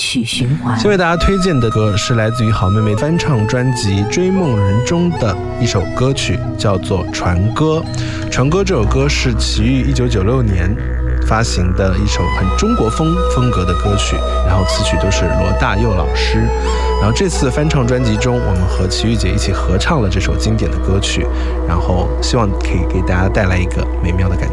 续循环。 先为大家推荐的歌是来自于好妹妹翻唱专辑《追梦人》中的一首歌曲，叫做《船歌》。《船歌》这首歌是齐豫1996年发行的一首很中国风格的歌曲，然后词曲都是罗大佑老师。然后这次翻唱专辑中，我们和齐豫姐一起合唱了这首经典的歌曲，然后希望可以给大家带来一个美妙的感觉。